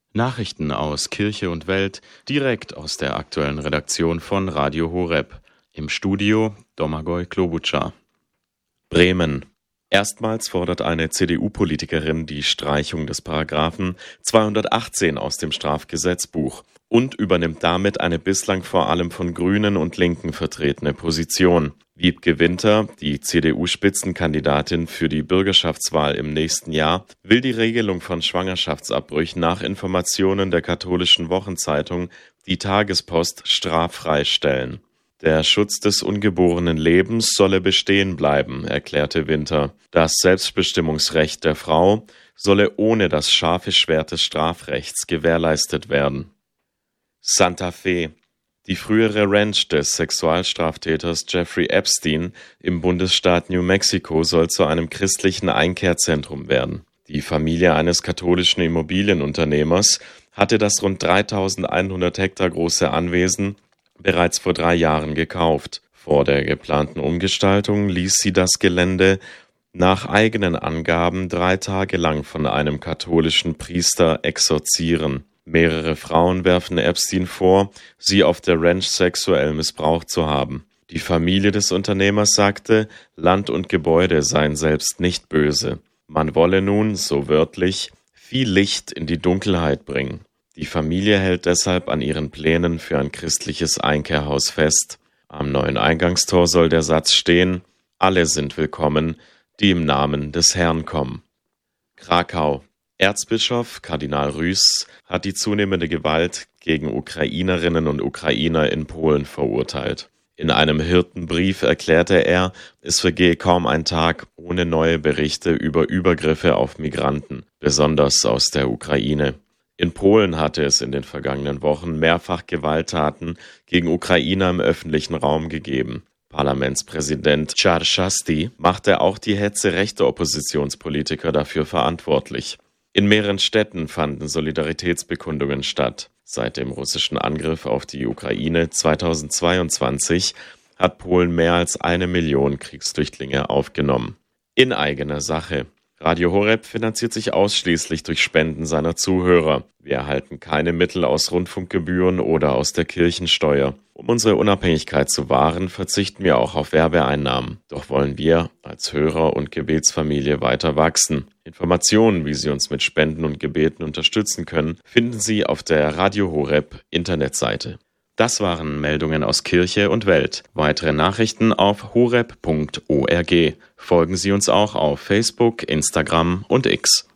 Nachrichten aus Kirche und Welt direkt aus der aktuellen Redaktion von Radio Horeb. Im Studio Domagoj Klobučar. Bremen. Erstmals fordert eine CDU-Politikerin die Streichung des Paragraphen 218 aus dem Strafgesetzbuch und übernimmt damit eine bislang vor allem von Grünen und Linken vertretene Position. Wiebke Winter, die CDU-Spitzenkandidatin für die Bürgerschaftswahl im nächsten Jahr, will die Regelung von Schwangerschaftsabbrüchen nach Informationen der katholischen Wochenzeitung Die Tagespost straffrei stellen. Der Schutz des ungeborenen Lebens solle bestehen bleiben, erklärte Winter. Das Selbstbestimmungsrecht der Frau solle ohne das scharfe Schwert des Strafrechts gewährleistet werden. Santa Fe. Die frühere Ranch des Sexualstraftäters Jeffrey Epstein im Bundesstaat New Mexico soll zu einem christlichen Einkehrzentrum werden. Die Familie eines katholischen Immobilienunternehmers hatte das rund 3100 Hektar große Anwesen bereits vor 3 Jahren gekauft. Vor der geplanten Umgestaltung ließ sie das Gelände nach eigenen Angaben 3 Tage lang von einem katholischen Priester exorzieren. Mehrere Frauen werfen Epstein vor, sie auf der Ranch sexuell missbraucht zu haben. Die Familie des Unternehmers sagte, Land und Gebäude seien selbst nicht böse. Man wolle nun, so wörtlich, viel Licht in die Dunkelheit bringen. Die Familie hält deshalb an ihren Plänen für ein christliches Einkehrhaus fest. Am neuen Eingangstor soll der Satz stehen: Alle sind willkommen, die im Namen des Herrn kommen. Krakau. Erzbischof Kardinal Rüß hat die zunehmende Gewalt gegen Ukrainerinnen und Ukrainer in Polen verurteilt. In einem Hirtenbrief erklärte er, es vergehe kaum ein Tag ohne neue Berichte über Übergriffe auf Migranten, besonders aus der Ukraine. In Polen hatte es in den vergangenen Wochen mehrfach Gewalttaten gegen Ukrainer im öffentlichen Raum gegeben. Parlamentspräsident Czarzasty machte auch die Hetze rechter Oppositionspolitiker dafür verantwortlich. In mehreren Städten fanden Solidaritätsbekundungen statt. Seit dem russischen Angriff auf die Ukraine 2022 hat Polen mehr als 1 Million Kriegsflüchtlinge aufgenommen. In eigener Sache. Radio Horeb finanziert sich ausschließlich durch Spenden seiner Zuhörer. Wir erhalten keine Mittel aus Rundfunkgebühren oder aus der Kirchensteuer. Um unsere Unabhängigkeit zu wahren, verzichten wir auch auf Werbeeinnahmen. Doch wollen wir als Hörer und Gebetsfamilie weiter wachsen. Informationen, wie Sie uns mit Spenden und Gebeten unterstützen können, finden Sie auf der Radio Horeb Internetseite. Das waren Meldungen aus Kirche und Welt. Weitere Nachrichten auf horeb.org. Folgen Sie uns auch auf Facebook, Instagram und X.